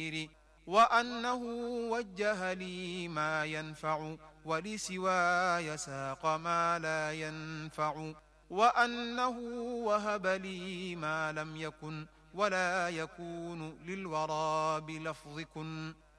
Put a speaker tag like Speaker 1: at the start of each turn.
Speaker 1: بصير وأنه وجه لي ما ينفع ولسواي ساق ما لا ينفع وأنه وهب لي ما لم يكن ولا يكون للورى بلفظ كن